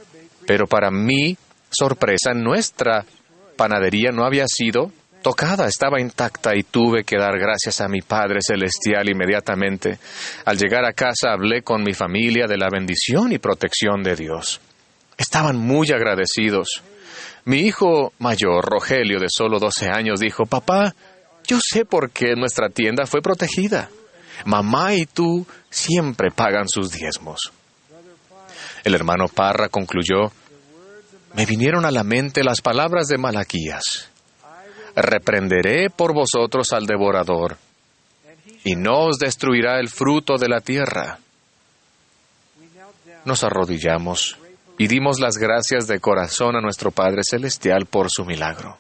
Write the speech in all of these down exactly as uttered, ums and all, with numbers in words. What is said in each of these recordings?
Pero para mi sorpresa, nuestra panadería no había sido tocada, estaba intacta y tuve que dar gracias a mi Padre Celestial inmediatamente. Al llegar a casa hablé con mi familia de la bendición y protección de Dios. Estaban muy agradecidos. Mi hijo mayor, Rogelio, de solo doce años, dijo: «Papá, yo sé por qué nuestra tienda fue protegida. Mamá y tú siempre pagan sus diezmos». El hermano Parra concluyó: «Me vinieron a la mente las palabras de Malaquías. Reprenderé por vosotros al devorador, y no os destruirá el fruto de la tierra». Nos arrodillamos y dimos las gracias de corazón a nuestro Padre Celestial por su milagro.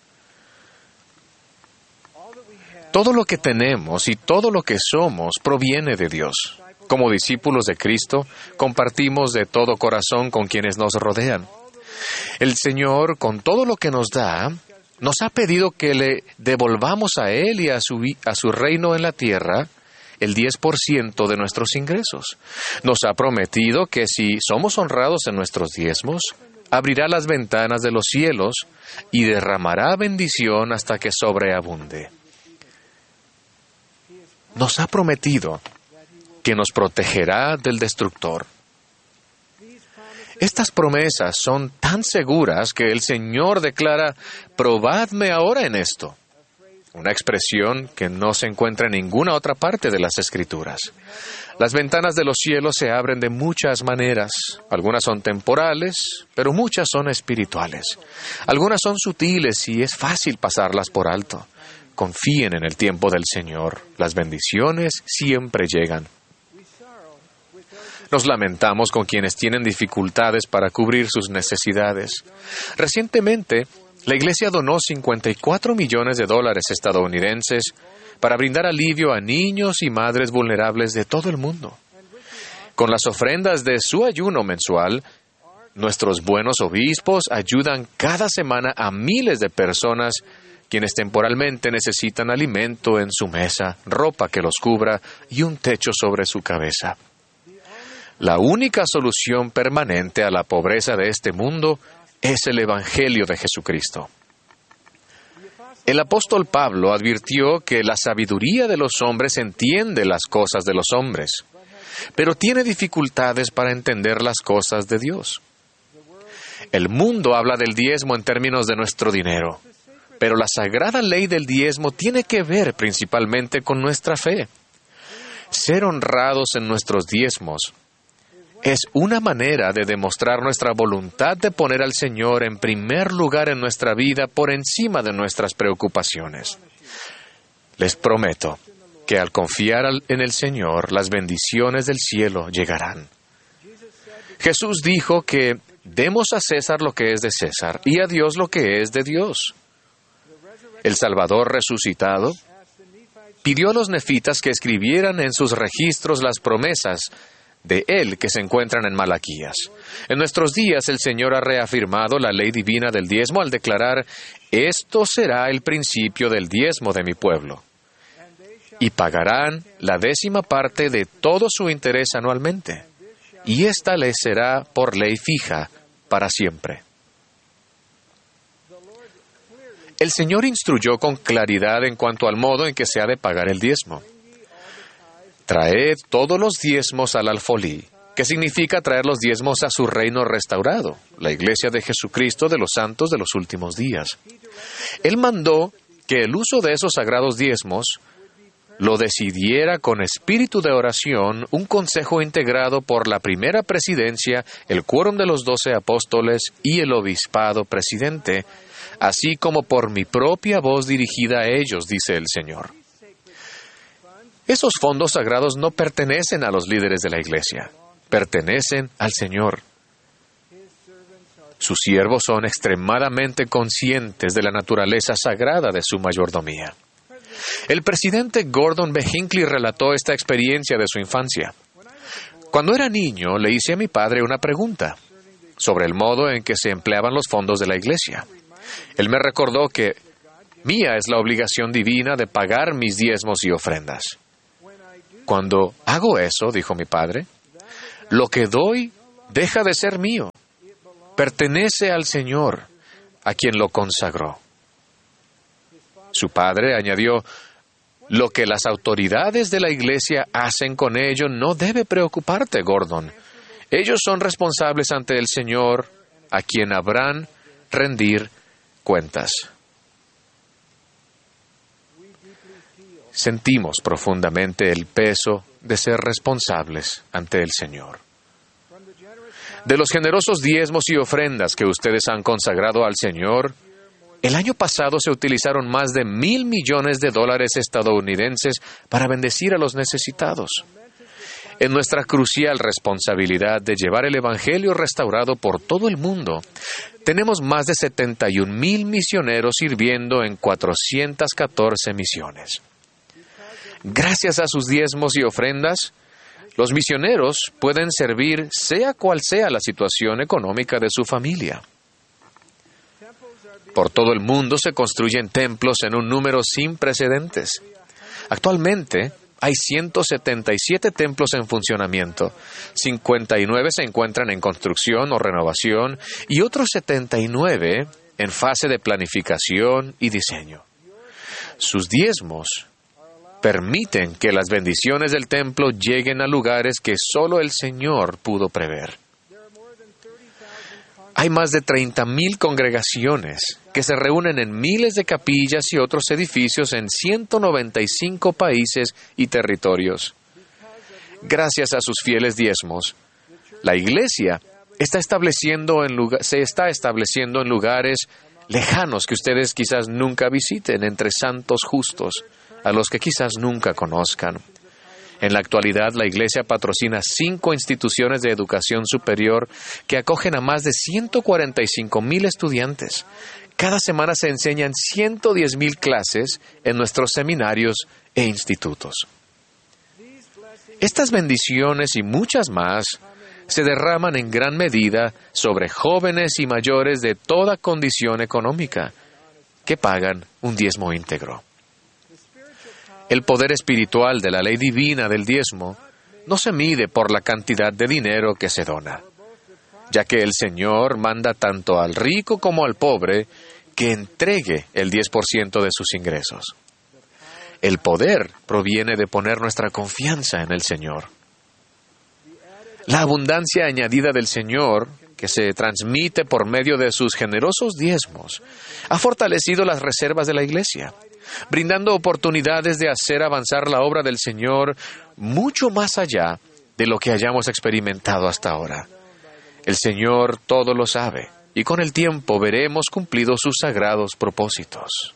Todo lo que tenemos y todo lo que somos proviene de Dios. Como discípulos de Cristo, compartimos de todo corazón con quienes nos rodean. El Señor, con todo lo que nos da, nos ha pedido que le devolvamos a Él y a su, a su reino en la tierra el diez por ciento de nuestros ingresos. Nos ha prometido que si somos honrados en nuestros diezmos, abrirá las ventanas de los cielos y derramará bendición hasta que sobreabunde. Nos ha prometido que nos protegerá del destructor. Estas promesas son tan seguras que el Señor declara: «Probadme ahora en esto», una expresión que no se encuentra en ninguna otra parte de las Escrituras. Las ventanas de los cielos se abren de muchas maneras. Algunas son temporales, pero muchas son espirituales. Algunas son sutiles y es fácil pasarlas por alto. Confíen en el tiempo del Señor. Las bendiciones siempre llegan. Nos lamentamos con quienes tienen dificultades para cubrir sus necesidades. Recientemente, la Iglesia donó cincuenta y cuatro millones de dólares estadounidenses para brindar alivio a niños y madres vulnerables de todo el mundo. Con las ofrendas de su ayuno mensual, nuestros buenos obispos ayudan cada semana a miles de personas quienes temporalmente necesitan alimento en su mesa, ropa que los cubra y un techo sobre su cabeza. La única solución permanente a la pobreza de este mundo es el Evangelio de Jesucristo. El apóstol Pablo advirtió que la sabiduría de los hombres entiende las cosas de los hombres, pero tiene dificultades para entender las cosas de Dios. El mundo habla del diezmo en términos de nuestro dinero, pero la sagrada ley del diezmo tiene que ver principalmente con nuestra fe. Ser honrados en nuestros diezmos es una manera de demostrar nuestra voluntad de poner al Señor en primer lugar en nuestra vida por encima de nuestras preocupaciones. Les prometo que al confiar en el Señor, las bendiciones del cielo llegarán. Jesús dijo que demos a César lo que es de César y a Dios lo que es de Dios. El Salvador resucitado pidió a los nefitas que escribieran en sus registros las promesas de Él que se encuentran en Malaquías. En nuestros días el Señor ha reafirmado la ley divina del diezmo al declarar: «Esto será el principio del diezmo de mi pueblo, y pagarán la décima parte de todo su interés anualmente, y esta les será por ley fija para siempre». El Señor instruyó con claridad en cuanto al modo en que se ha de pagar el diezmo. Traed todos los diezmos al alfolí, que significa traer los diezmos a su reino restaurado, la Iglesia de Jesucristo de los santos de los últimos días. Él mandó que el uso de esos sagrados diezmos lo decidiera con espíritu de oración un consejo integrado por la primera presidencia, el quórum de los doce apóstoles y el obispado presidente, así como por mi propia voz dirigida a ellos, dice el Señor. Esos fondos sagrados no pertenecen a los líderes de la Iglesia, pertenecen al Señor. Sus siervos son extremadamente conscientes de la naturaleza sagrada de su mayordomía. El presidente Gordon B. Hinckley relató esta experiencia de su infancia. Cuando era niño, le hice a mi padre una pregunta sobre el modo en que se empleaban los fondos de la Iglesia. Él me recordó que mía es la obligación divina de pagar mis diezmos y ofrendas. Cuando hago eso, dijo mi padre, lo que doy deja de ser mío pertenece al Señor, a quien lo consagró. Su padre añadió, lo que las autoridades de la iglesia hacen con ello no debe preocuparte, Gordon. Ellos son responsables ante el Señor, a quien habrán rendir cuentas. Sentimos profundamente el peso de ser responsables ante el Señor. De los generosos diezmos y ofrendas que ustedes han consagrado al Señor, el año pasado se utilizaron más de mil millones de dólares estadounidenses para bendecir a los necesitados. En nuestra crucial responsabilidad de llevar el Evangelio restaurado por todo el mundo, tenemos más de setenta y un mil misioneros sirviendo en cuatrocientas catorce misiones. Gracias a sus diezmos y ofrendas, los misioneros pueden servir sea cual sea la situación económica de su familia. Por todo el mundo se construyen templos en un número sin precedentes. Actualmente hay ciento setenta y siete templos en funcionamiento, cincuenta y nueve se encuentran en construcción o renovación y otros setenta y nueve en fase de planificación y diseño. Sus diezmos permiten que las bendiciones del templo lleguen a lugares que solo el Señor pudo prever. Hay más de treinta mil congregaciones que se reúnen en miles de capillas y otros edificios en ciento noventa y cinco países y territorios. Gracias a sus fieles diezmos, la Iglesia está estableciendo en lugar, se está estableciendo en lugares lejanos que ustedes quizás nunca visiten, entre santos justos, a los que quizás nunca conozcan. En la actualidad, la Iglesia patrocina cinco instituciones de educación superior que acogen a más de ciento cuarenta y cinco mil estudiantes. Cada semana se enseñan ciento diez mil clases en nuestros seminarios e institutos. Estas bendiciones y muchas más se derraman en gran medida sobre jóvenes y mayores de toda condición económica que pagan un diezmo íntegro. El poder espiritual de la ley divina del diezmo no se mide por la cantidad de dinero que se dona, ya que el Señor manda tanto al rico como al pobre que entregue el diez por ciento de sus ingresos. El poder proviene de poner nuestra confianza en el Señor. La abundancia añadida del Señor, que se transmite por medio de sus generosos diezmos, ha fortalecido las reservas de la Iglesia, brindando oportunidades de hacer avanzar la obra del Señor mucho más allá de lo que hayamos experimentado hasta ahora. El Señor todo lo sabe, y con el tiempo veremos cumplidos sus sagrados propósitos.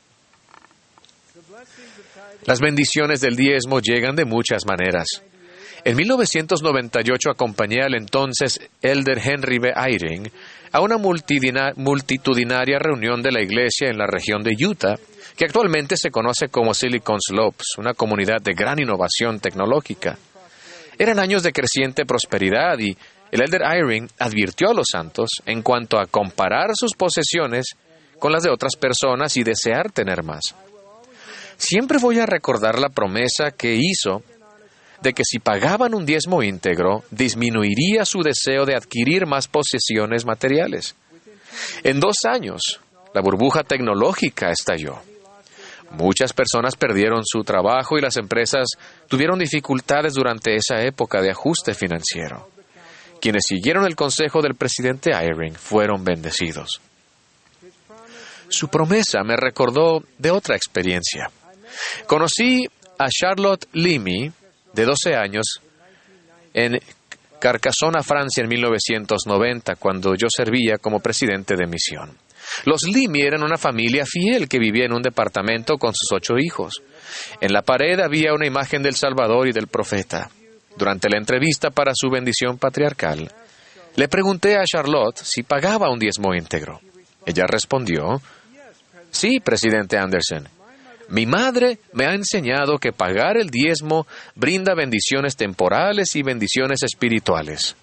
Las bendiciones del diezmo llegan de muchas maneras. En mil novecientos noventa y ocho acompañé al entonces Elder Henry B. Eyring a una multitudinaria reunión de la iglesia en la región de Utah, que actualmente se conoce como Silicon Slopes, una comunidad de gran innovación tecnológica. Eran años de creciente prosperidad y el Elder Eyring advirtió a los santos en cuanto a comparar sus posesiones con las de otras personas y desear tener más. Siempre voy a recordar la promesa que hizo de que si pagaban un diezmo íntegro, disminuiría su deseo de adquirir más posesiones materiales. En dos años, la burbuja tecnológica estalló. Muchas personas perdieron su trabajo y las empresas tuvieron dificultades durante esa época de ajuste financiero. Quienes siguieron el consejo del presidente Eyring fueron bendecidos. Su promesa me recordó de otra experiencia. Conocí a Charlotte Limy, de doce años, en Carcassonne, Francia, en mil novecientos noventa, cuando yo servía como presidente de misión. Los Limy eran una familia fiel que vivía en un departamento con sus ocho hijos. En la pared había una imagen del Salvador y del profeta. Durante la entrevista para su bendición patriarcal, le pregunté a Charlotte si pagaba un diezmo íntegro. Ella respondió, «Sí, presidente Anderson. Mi madre me ha enseñado que pagar el diezmo brinda bendiciones temporales y bendiciones espirituales.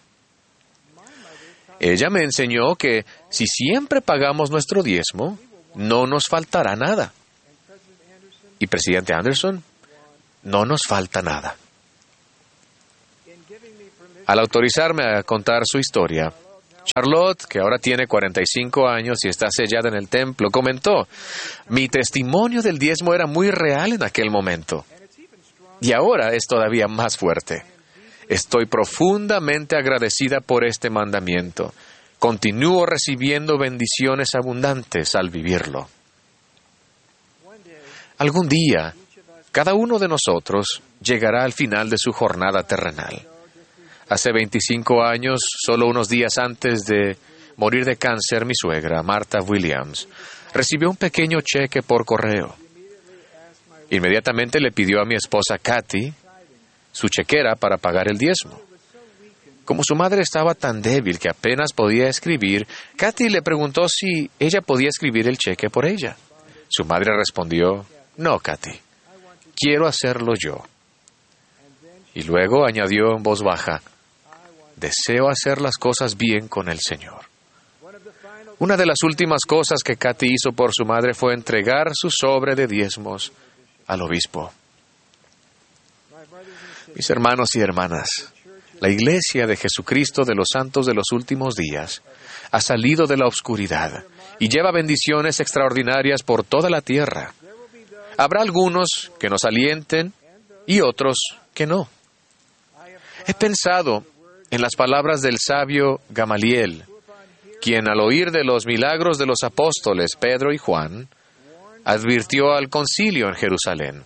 Ella me enseñó que si siempre pagamos nuestro diezmo, no nos faltará nada. Y presidente Anderson, no nos falta nada». Al autorizarme a contar su historia, Charlotte, que ahora tiene cuarenta y cinco años y está sellada en el templo, comentó: mi testimonio del diezmo era muy real en aquel momento. Y ahora es todavía más fuerte. Estoy profundamente agradecida por este mandamiento. Continúo recibiendo bendiciones abundantes al vivirlo. Algún día, cada uno de nosotros llegará al final de su jornada terrenal. Hace veinticinco años, solo unos días antes de morir de cáncer, mi suegra, Martha Williams, recibió un pequeño cheque por correo. Inmediatamente le pidió a mi esposa Kathy su chequera para pagar el diezmo. Como su madre estaba tan débil que apenas podía escribir, Kathy le preguntó si ella podía escribir el cheque por ella. Su madre respondió: no, Kathy, quiero hacerlo yo. Y luego añadió en voz baja: deseo hacer las cosas bien con el Señor. Una de las últimas cosas que Kathy hizo por su madre fue entregar su sobre de diezmos al obispo. Mis hermanos y hermanas, la Iglesia de Jesucristo de los Santos de los Últimos Días ha salido de la oscuridad y lleva bendiciones extraordinarias por toda la tierra. Habrá algunos que nos alienten y otros que no. He pensado en las palabras del sabio Gamaliel, quien al oír de los milagros de los apóstoles Pedro y Juan, advirtió al concilio en Jerusalén: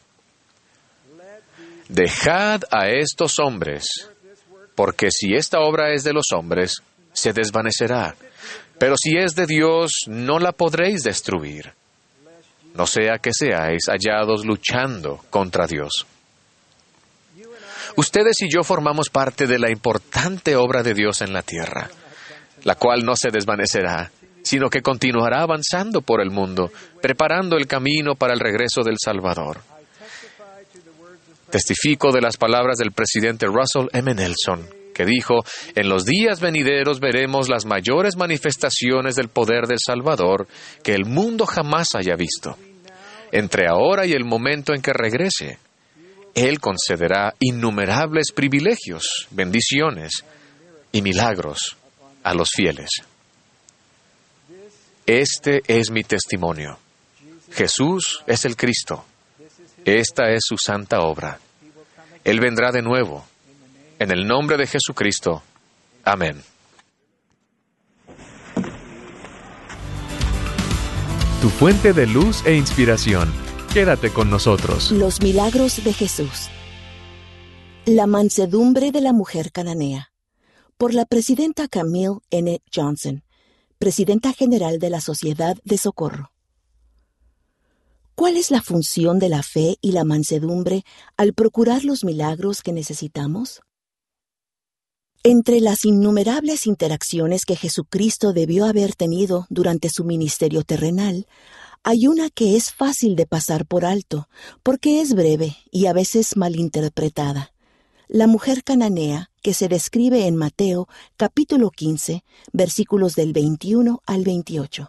dejad a estos hombres, porque si esta obra es de los hombres, se desvanecerá, pero si es de Dios, no la podréis destruir, no sea que seáis hallados luchando contra Dios. Ustedes y yo formamos parte de la importante obra de Dios en la tierra, la cual no se desvanecerá, sino que continuará avanzando por el mundo, preparando el camino para el regreso del Salvador. Testifico de las palabras del presidente Russell M. Nelson, que dijo: en los días venideros veremos las mayores manifestaciones del poder del Salvador que el mundo jamás haya visto. Entre ahora y el momento en que regrese, Él concederá innumerables privilegios, bendiciones y milagros a los fieles. Este es mi testimonio. Jesús es el Cristo. Esta es su santa obra. Él vendrá de nuevo. En el nombre de Jesucristo. Amén. Tu fuente de luz e inspiración. Quédate con nosotros. Los milagros de Jesús. La mansedumbre de la mujer cananea. Por la presidenta Camille N. Johnson, presidenta general de la Sociedad de Socorro. ¿Cuál es la función de la fe y la mansedumbre al procurar los milagros que necesitamos? Entre las innumerables interacciones que Jesucristo debió haber tenido durante su ministerio terrenal, hay una que es fácil de pasar por alto, porque es breve y a veces malinterpretada. La mujer cananea, que se describe en Mateo, capítulo quince, versículos del veintiuno al veintiocho.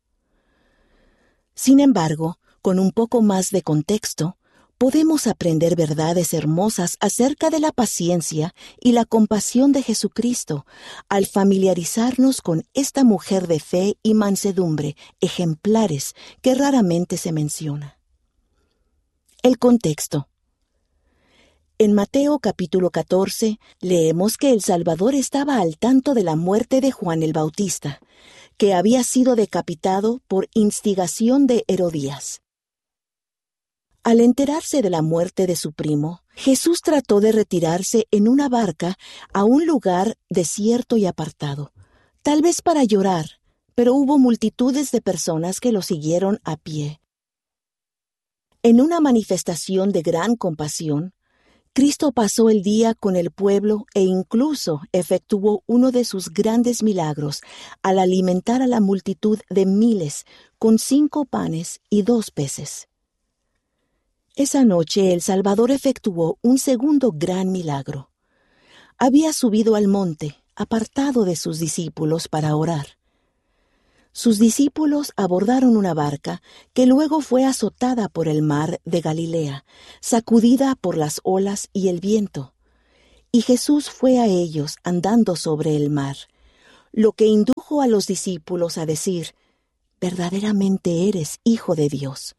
Sin embargo, con un poco más de contexto, podemos aprender verdades hermosas acerca de la paciencia y la compasión de Jesucristo al familiarizarnos con esta mujer de fe y mansedumbre ejemplares que raramente se menciona. El contexto. En Mateo capítulo catorce leemos que el Salvador estaba al tanto de la muerte de Juan el Bautista, que había sido decapitado por instigación de Herodías. Al enterarse de la muerte de su primo, Jesús trató de retirarse en una barca a un lugar desierto y apartado, tal vez para llorar, pero hubo multitudes de personas que lo siguieron a pie. En una manifestación de gran compasión, Cristo pasó el día con el pueblo e incluso efectuó uno de sus grandes milagros al alimentar a la multitud de miles con cinco panes y dos peces. Esa noche el Salvador efectuó un segundo gran milagro. Había subido al monte, apartado de sus discípulos, para orar. Sus discípulos abordaron una barca que luego fue azotada por el mar de Galilea, sacudida por las olas y el viento. Y Jesús fue a ellos andando sobre el mar. lo que indujo a los discípulos a decir: «Verdaderamente eres Hijo de Dios».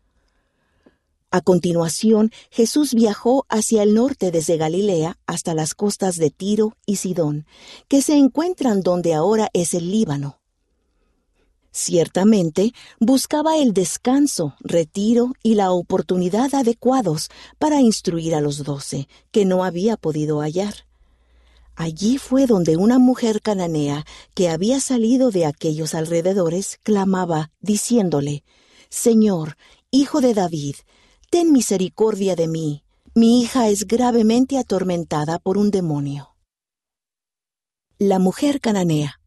A continuación, Jesús viajó hacia el norte desde Galilea hasta las costas de Tiro y Sidón, que se encuentran donde ahora es el Líbano. Ciertamente, buscaba el descanso, retiro y la oportunidad adecuados para instruir a los doce, que no había podido hallar. Allí fue donde una mujer cananea que había salido de aquellos alrededores clamaba, diciéndole: «Señor, Hijo de David, ten misericordia de mí. Mi hija es gravemente atormentada por un demonio». La mujer cananea.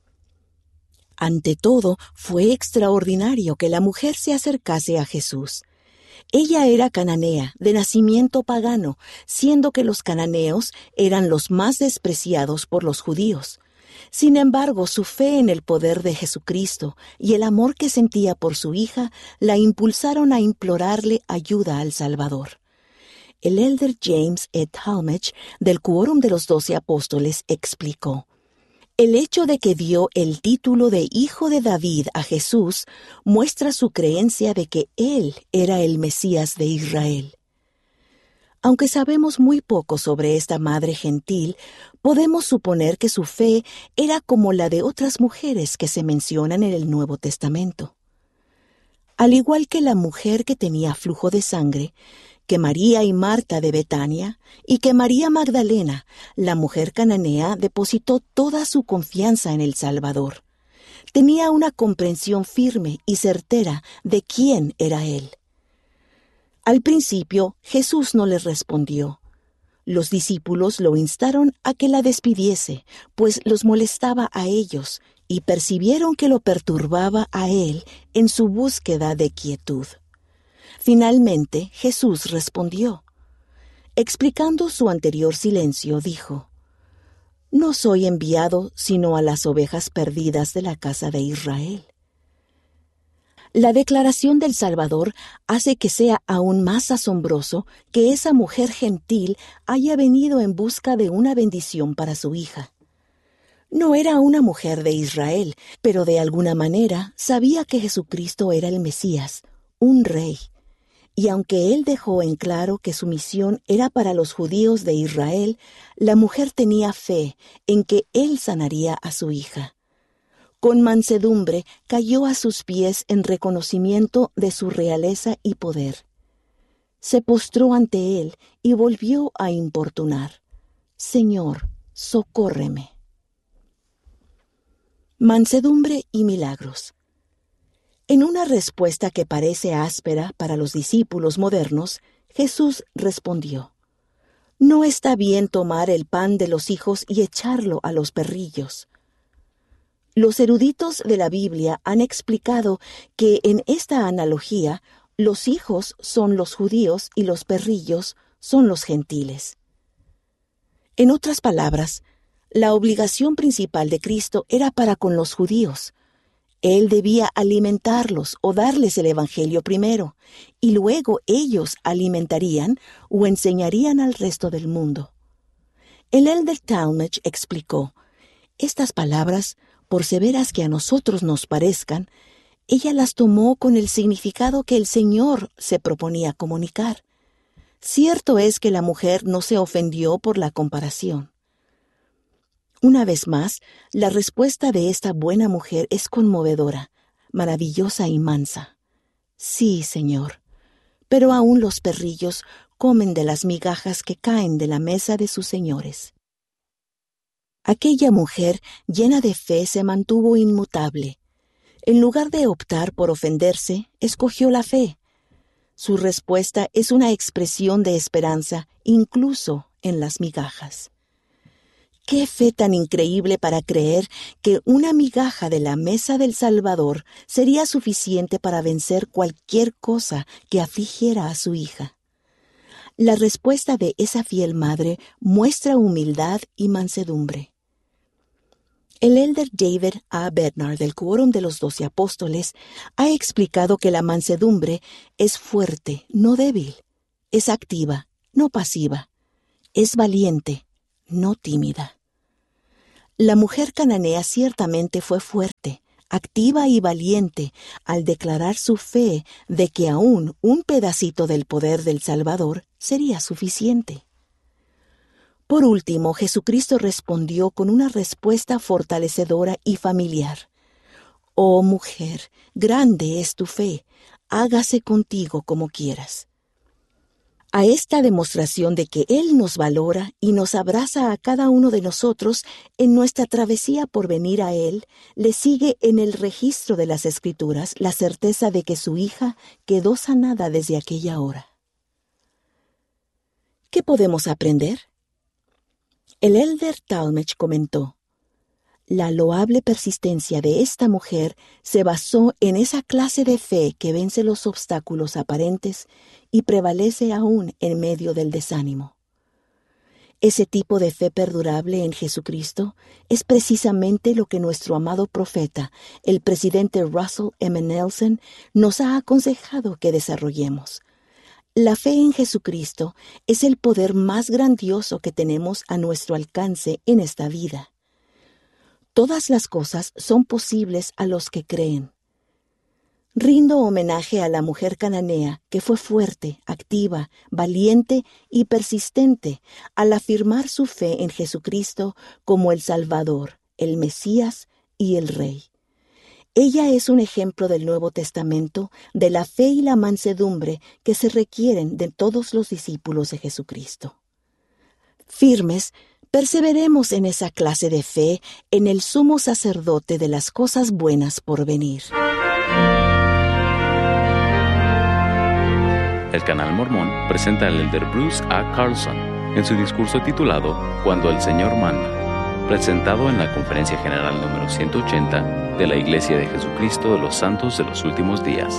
Ante todo, fue extraordinario que la mujer se acercase a Jesús. Ella era cananea, de nacimiento pagano, siendo que los cananeos eran los más despreciados por los judíos. Sin embargo, su fe en el poder de Jesucristo y el amor que sentía por su hija la impulsaron a implorarle ayuda al Salvador. El elder James E. Talmage, del Quórum de los Doce Apóstoles, explicó: «El hecho de que dio el título de Hijo de David a Jesús muestra su creencia de que Él era el Mesías de Israel». Aunque sabemos muy poco sobre esta madre gentil, podemos suponer que su fe era como la de otras mujeres que se mencionan en el Nuevo Testamento. Al igual que la mujer que tenía flujo de sangre, que María y Marta de Betania, y que María Magdalena, la mujer cananea depositó toda su confianza en el Salvador. Tenía una comprensión firme y certera de quién era Él. Al principio, Jesús no les respondió. Los discípulos lo instaron a que la despidiese, pues los molestaba a ellos, y percibieron que lo perturbaba a Él en su búsqueda de quietud. Finalmente, Jesús respondió. Explicando su anterior silencio, dijo: «No soy enviado sino a las ovejas perdidas de la casa de Israel». La declaración del Salvador hace que sea aún más asombroso que esa mujer gentil haya venido en busca de una bendición para su hija. No era una mujer de Israel, pero de alguna manera sabía que Jesucristo era el Mesías, un rey. Y aunque él dejó en claro que su misión era para los judíos de Israel, la mujer tenía fe en que él sanaría a su hija. Con mansedumbre cayó a sus pies en reconocimiento de su realeza y poder. Se postró ante él y volvió a importunar: «Señor, socórreme». Mansedumbre y milagros. En una respuesta que parece áspera para los discípulos modernos, Jesús respondió: «No está bien tomar el pan de los hijos y echarlo a los perrillos». Los eruditos de la Biblia han explicado que en esta analogía los hijos son los judíos y los perrillos son los gentiles. En otras palabras, la obligación principal de Cristo era para con los judíos. Él debía alimentarlos o darles el Evangelio primero, y luego ellos alimentarían o enseñarían al resto del mundo. El elder Talmage explicó: «Estas palabras, por severas que a nosotros nos parezcan, ella las tomó con el significado que el Señor se proponía comunicar. Cierto es que la mujer no se ofendió por la comparación». Una vez más, la respuesta de esta buena mujer es conmovedora, maravillosa y mansa. «Sí, Señor, pero aún los perrillos comen de las migajas que caen de la mesa de sus señores». Aquella mujer, llena de fe, se mantuvo inmutable. En lugar de optar por ofenderse, escogió la fe. Su respuesta es una expresión de esperanza, incluso en las migajas. ¡Qué fe tan increíble para creer que una migaja de la mesa del Salvador sería suficiente para vencer cualquier cosa que afligiera a su hija! La respuesta de esa fiel madre muestra humildad y mansedumbre. El elder David A. Bednar del Quórum de los Doce Apóstoles ha explicado que la mansedumbre es fuerte, no débil, es activa, no pasiva, es valiente, no tímida. La mujer cananea ciertamente fue fuerte, activa y valiente al declarar su fe de que aún un pedacito del poder del Salvador sería suficiente. Por último, Jesucristo respondió con una respuesta fortalecedora y familiar. «Oh mujer, grande es tu fe, hágase contigo como quieras». A esta demostración de que Él nos valora y nos abraza a cada uno de nosotros en nuestra travesía por venir a Él, le sigue en el registro de las Escrituras la certeza de que su hija quedó sanada desde aquella hora. ¿Qué podemos aprender? El elder Talmage comentó: la loable persistencia de esta mujer se basó en esa clase de fe que vence los obstáculos aparentes y prevalece aún en medio del desánimo. Ese tipo de fe perdurable en Jesucristo es precisamente lo que nuestro amado profeta, el presidente Russell M. Nelson, nos ha aconsejado que desarrollemos. La fe en Jesucristo es el poder más grandioso que tenemos a nuestro alcance en esta vida. Todas las cosas son posibles a los que creen. Rindo homenaje a la mujer cananea que fue fuerte, activa, valiente y persistente al afirmar su fe en Jesucristo como el Salvador, el Mesías y el Rey. Ella es un ejemplo del Nuevo Testamento de la fe y la mansedumbre que se requieren de todos los discípulos de Jesucristo. Firmes, perseveremos en esa clase de fe en el sumo sacerdote de las cosas buenas por venir. El Canal Mormón presenta al elder Bruce A. Carlson en su discurso titulado Cuando el Señor manda, presentado en la Conferencia General número ciento ochenta de la Iglesia de Jesucristo de los Santos de los Últimos Días.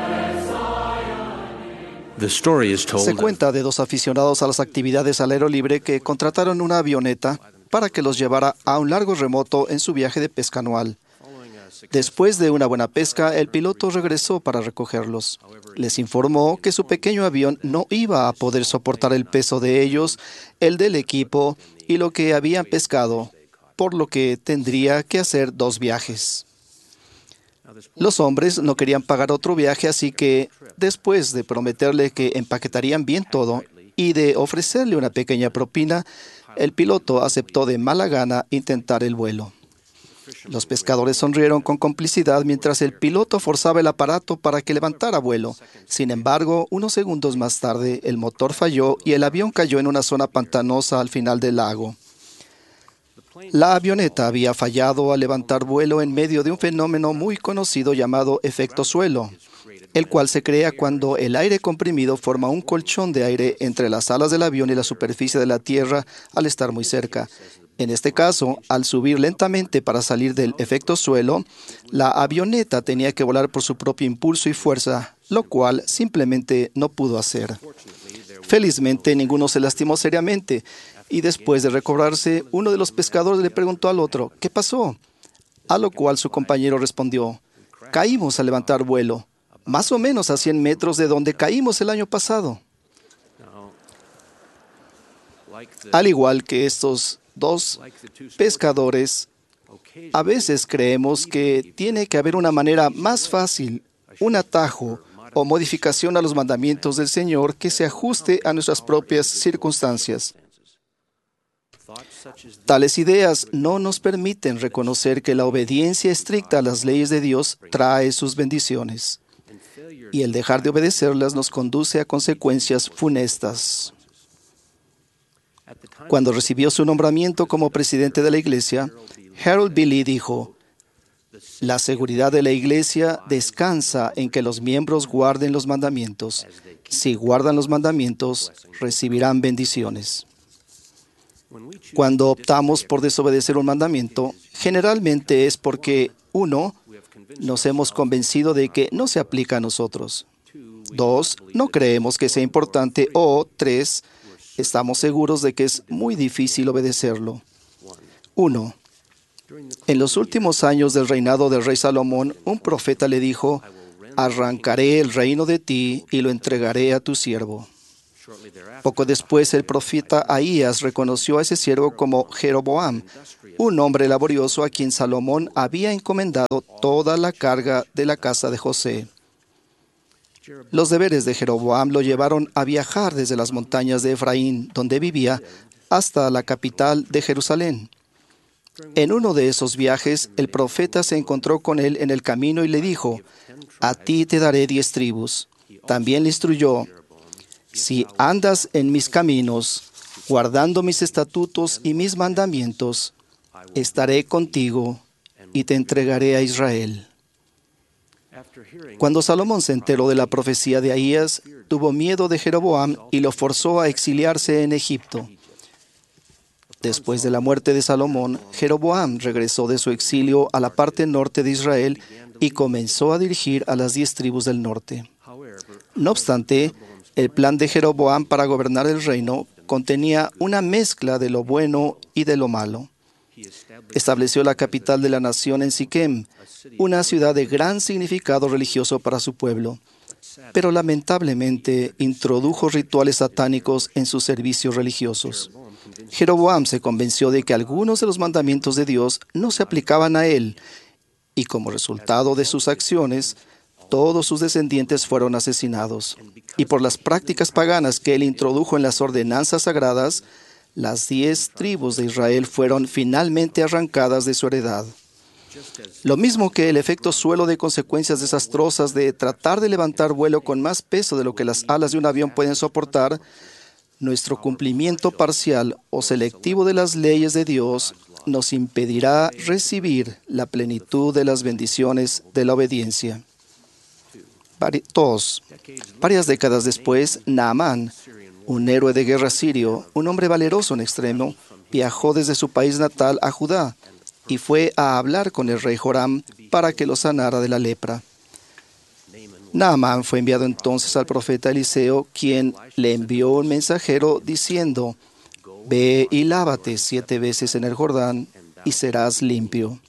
Se cuenta de dos aficionados a las actividades al aire libre que contrataron una avioneta para que los llevara a un largo remoto en su viaje de pesca anual. Después de una buena pesca, el piloto regresó para recogerlos. Les informó que su pequeño avión no iba a poder soportar el peso de ellos, el del equipo y lo que habían pescado, por lo que tendría que hacer dos viajes. Los hombres no querían pagar otro viaje, así que, después de prometerle que empaquetarían bien todo y de ofrecerle una pequeña propina, el piloto aceptó de mala gana intentar el vuelo. Los pescadores sonrieron con complicidad mientras el piloto forzaba el aparato para que levantara vuelo. Sin embargo, unos segundos más tarde, el motor falló y el avión cayó en una zona pantanosa al final del lago. La avioneta había fallado al levantar vuelo en medio de un fenómeno muy conocido llamado efecto suelo, el cual se crea cuando el aire comprimido forma un colchón de aire entre las alas del avión y la superficie de la tierra al estar muy cerca. En este caso, al subir lentamente para salir del efecto suelo, la avioneta tenía que volar por su propio impulso y fuerza, lo cual simplemente no pudo hacer. Felizmente, ninguno se lastimó seriamente, y después de recobrarse, uno de los pescadores le preguntó al otro, ¿qué pasó? A lo cual su compañero respondió, caímos al levantar vuelo, más o menos a cien metros de donde caímos el año pasado. Al igual que estos dos pescadores, a veces creemos que tiene que haber una manera más fácil, un atajo o modificación a los mandamientos del Señor que se ajuste a nuestras propias circunstancias. Tales ideas no nos permiten reconocer que la obediencia estricta a las leyes de Dios trae sus bendiciones, y el dejar de obedecerlas nos conduce a consecuencias funestas. Cuando recibió su nombramiento como presidente de la iglesia, Harold B. Lee dijo, la seguridad de la iglesia descansa en que los miembros guarden los mandamientos. Si guardan los mandamientos, recibirán bendiciones. Cuando optamos por desobedecer un mandamiento, generalmente es porque, uno, nos hemos convencido de que no se aplica a nosotros. Dos, no creemos que sea importante. O, tres, estamos seguros de que es muy difícil obedecerlo. Uno, en los últimos años del reinado del rey Salomón, un profeta le dijo, arrancaré el reino de ti y lo entregaré a tu siervo. Poco después, el profeta Ahías reconoció a ese siervo como Jeroboam, un hombre laborioso a quien Salomón había encomendado toda la carga de la casa de José. Los deberes de Jeroboam lo llevaron a viajar desde las montañas de Efraín, donde vivía, hasta la capital de Jerusalén. En uno de esos viajes, el profeta se encontró con él en el camino y le dijo: «A ti te daré diez tribus». También le instruyó: «Si andas en mis caminos, guardando mis estatutos y mis mandamientos, estaré contigo y te entregaré a Israel». Cuando Salomón se enteró de la profecía de Ahías, tuvo miedo de Jeroboam y lo forzó a exiliarse en Egipto. Después de la muerte de Salomón, Jeroboam regresó de su exilio a la parte norte de Israel y comenzó a dirigir a las diez tribus del norte. No obstante, el plan de Jeroboam para gobernar el reino contenía una mezcla de lo bueno y de lo malo. Estableció la capital de la nación en Siquem, una ciudad de gran significado religioso para su pueblo, pero lamentablemente introdujo rituales satánicos en sus servicios religiosos. Jeroboam se convenció de que algunos de los mandamientos de Dios no se aplicaban a él, y como resultado de sus acciones, todos sus descendientes fueron asesinados. Y por las prácticas paganas que él introdujo en las ordenanzas sagradas, las diez tribus de Israel fueron finalmente arrancadas de su heredad. Lo mismo que el efecto suelo de consecuencias desastrosas de tratar de levantar vuelo con más peso de lo que las alas de un avión pueden soportar, nuestro cumplimiento parcial o selectivo de las leyes de Dios nos impedirá recibir la plenitud de las bendiciones de la obediencia. Dos. Varias décadas después, Naamán, un héroe de guerra sirio, un hombre valeroso en extremo, viajó desde su país natal a Judá y fue a hablar con el rey Joram para que lo sanara de la lepra. Naamán fue enviado entonces al profeta Eliseo, quien le envió un mensajero diciendo: «Ve y lávate siete veces en el Jordán y serás limpio».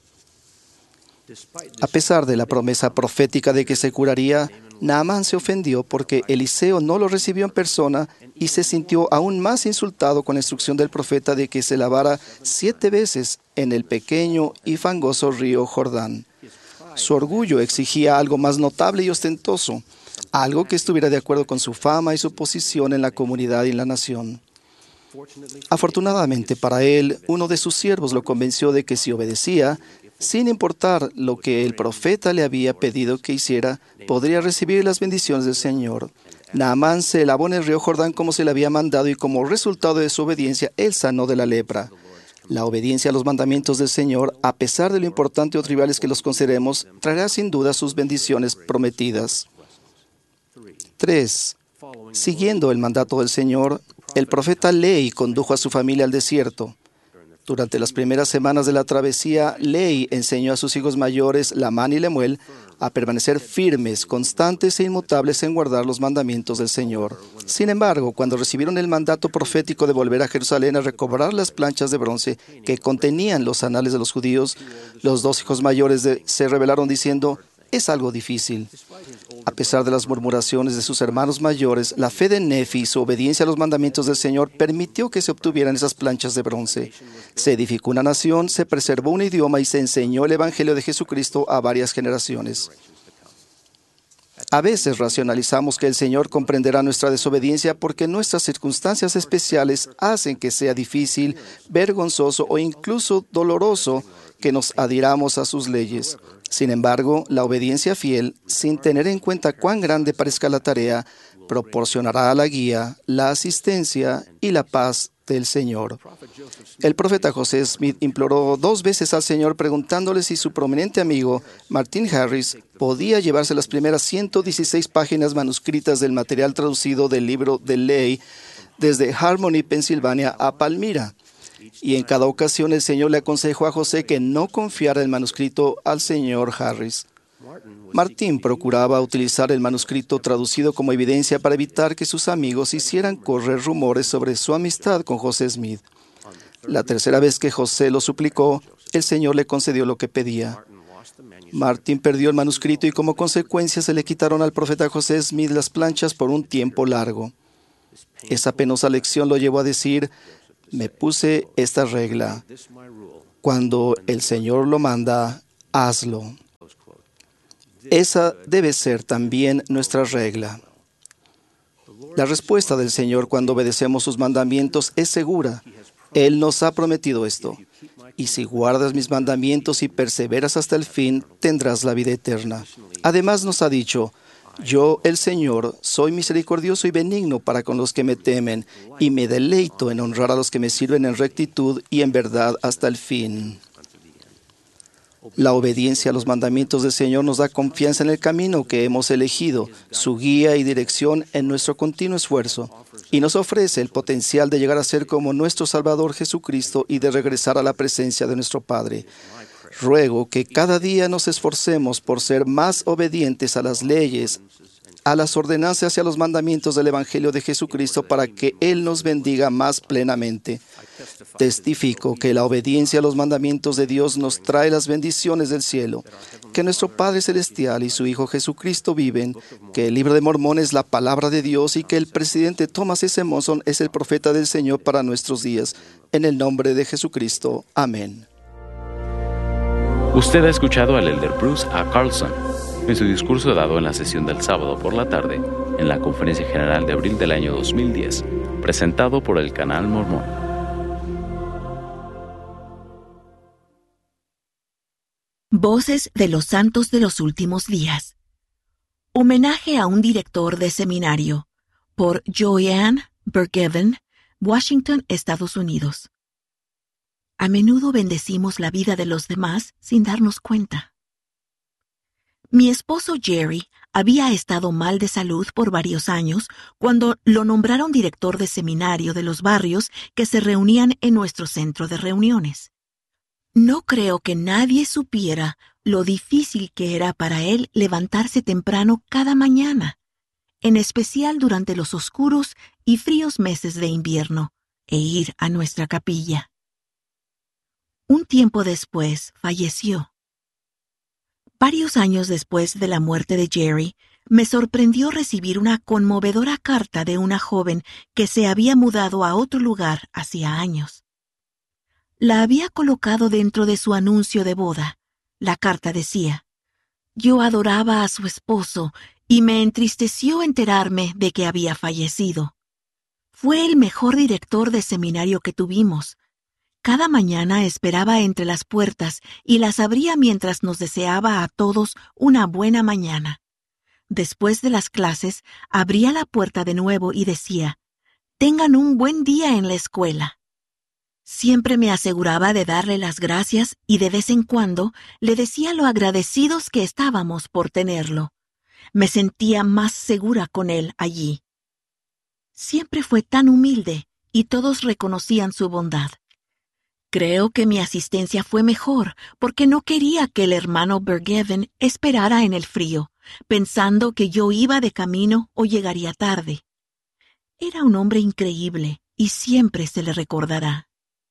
A pesar de la promesa profética de que se curaría, Naamán se ofendió porque Eliseo no lo recibió en persona y se sintió aún más insultado con la instrucción del profeta de que se lavara siete veces en el pequeño y fangoso río Jordán. Su orgullo exigía algo más notable y ostentoso, algo que estuviera de acuerdo con su fama y su posición en la comunidad y en la nación. Afortunadamente para él, uno de sus siervos lo convenció de que si obedecía, sin importar lo que el profeta le había pedido que hiciera, podría recibir las bendiciones del Señor. Naamán se lavó en el río Jordán como se le había mandado y como resultado de su obediencia, él sanó de la lepra. La obediencia a los mandamientos del Señor, a pesar de lo importante o triviales que los consideremos, traerá sin duda sus bendiciones prometidas. Tres. Siguiendo el mandato del Señor, el profeta Lei condujo a su familia al desierto. Durante las primeras semanas de la travesía, Lei enseñó a sus hijos mayores, Lamán y Lemuel, a permanecer firmes, constantes e inmutables en guardar los mandamientos del Señor. Sin embargo, cuando recibieron el mandato profético de volver a Jerusalén a recobrar las planchas de bronce que contenían los anales de los judíos, los dos hijos mayores de, se rebelaron diciendo: «Es algo difícil». A pesar de las murmuraciones de sus hermanos mayores, la fe de Nefi y su obediencia a los mandamientos del Señor permitió que se obtuvieran esas planchas de bronce. Se edificó una nación, se preservó un idioma y se enseñó el Evangelio de Jesucristo a varias generaciones. A veces racionalizamos que el Señor comprenderá nuestra desobediencia porque nuestras circunstancias especiales hacen que sea difícil, vergonzoso o incluso doloroso que nos adhiramos a sus leyes. Sin embargo, la obediencia fiel, sin tener en cuenta cuán grande parezca la tarea, proporcionará la guía, la asistencia y la paz del Señor. El profeta José Smith imploró dos veces al Señor preguntándole si su prominente amigo, Martin Harris, podía llevarse las primeras ciento dieciséis páginas manuscritas del material traducido del libro de ley desde Harmony, Pensilvania, a Palmira. Y en cada ocasión el Señor le aconsejó a José que no confiara el manuscrito al señor Harris. Martín procuraba utilizar el manuscrito traducido como evidencia para evitar que sus amigos hicieran correr rumores sobre su amistad con José Smith. La tercera vez que José lo suplicó, el Señor le concedió lo que pedía. Martín perdió el manuscrito y como consecuencia se le quitaron al profeta José Smith las planchas por un tiempo largo. Esa penosa lección lo llevó a decir: «Me puse esta regla. Cuando el Señor lo manda, hazlo. Esa debe ser también nuestra regla. La respuesta del Señor cuando obedecemos sus mandamientos es segura. Él nos ha prometido esto. Y si guardas mis mandamientos y perseveras hasta el fin, tendrás la vida eterna. Además nos ha dicho, yo, el Señor, soy misericordioso y benigno para con los que me temen, y me deleito en honrar a los que me sirven en rectitud y en verdad hasta el fin. La obediencia a los mandamientos del Señor nos da confianza en el camino que hemos elegido, su guía y dirección en nuestro continuo esfuerzo, y nos ofrece el potencial de llegar a ser como nuestro Salvador Jesucristo y de regresar a la presencia de nuestro Padre. Ruego que cada día nos esforcemos por ser más obedientes a las leyes, a las ordenanzas y a los mandamientos del Evangelio de Jesucristo para que Él nos bendiga más plenamente. Testifico que la obediencia a los mandamientos de Dios nos trae las bendiciones del cielo, que nuestro Padre Celestial y su Hijo Jesucristo viven, que el Libro de Mormón es la palabra de Dios y que el presidente Thomas S. Monson es el profeta del Señor para nuestros días. En el nombre de Jesucristo. Amén. Usted ha escuchado al elder Bruce A. Carlson en su discurso dado en la sesión del sábado por la tarde en la Conferencia General de abril del año dos mil diez, presentado por el Canal Mormón. Voces de los Santos de los Últimos Días. Homenaje a un director de seminario, por Joanne Bergevin, Washington, Estados Unidos. A menudo bendecimos la vida de los demás sin darnos cuenta. Mi esposo Jerry había estado mal de salud por varios años cuando lo nombraron director de seminario de los barrios que se reunían en nuestro centro de reuniones. No creo que nadie supiera lo difícil que era para él levantarse temprano cada mañana, en especial durante los oscuros y fríos meses de invierno, e ir a nuestra capilla. Un tiempo después falleció. Varios años después de la muerte de Jerry, me sorprendió recibir una conmovedora carta de una joven que se había mudado a otro lugar hacía años. La había colocado dentro de su anuncio de boda. La carta decía, «Yo adoraba a su esposo y me entristeció enterarme de que había fallecido. Fue el mejor director de seminario que tuvimos. Cada mañana esperaba entre las puertas y las abría mientras nos deseaba a todos una buena mañana. Después de las clases, abría la puerta de nuevo y decía, «Tengan un buen día en la escuela». Siempre me aseguraba de darle las gracias y de vez en cuando le decía lo agradecidos que estábamos por tenerlo. Me sentía más segura con él allí. Siempre fue tan humilde y todos reconocían su bondad. Creo que mi asistencia fue mejor porque no quería que el hermano Bergevin esperara en el frío, pensando que yo iba de camino o llegaría tarde. Era un hombre increíble y siempre se le recordará.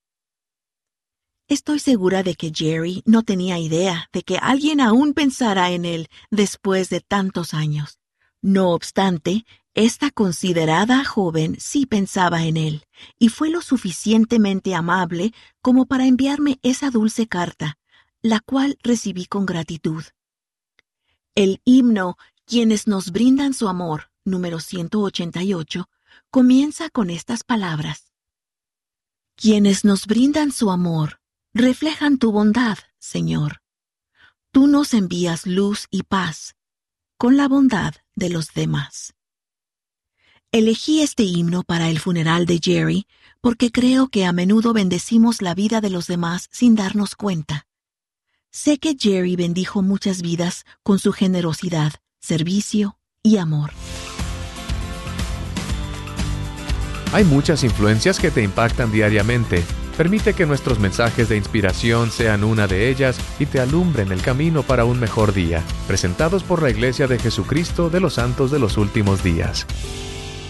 Estoy segura de que Jerry no tenía idea de que alguien aún pensara en él después de tantos años. No obstante, esta considerada joven sí pensaba en él, y fue lo suficientemente amable como para enviarme esa dulce carta, la cual recibí con gratitud. El himno «Quienes nos brindan su amor», número ciento ochenta y ocho, comienza con estas palabras. «Quienes nos brindan su amor, reflejan tu bondad, Señor. Tú nos envías luz y paz, con la bondad de los demás». Elegí este himno para el funeral de Jerry porque creo que a menudo bendecimos la vida de los demás sin darnos cuenta. Sé que Jerry bendijo muchas vidas con su generosidad, servicio y amor. Hay muchas influencias que te impactan diariamente. Permite que nuestros mensajes de inspiración sean una de ellas y te alumbren el camino para un mejor día. Presentados por la Iglesia de Jesucristo de los Santos de los Últimos Días.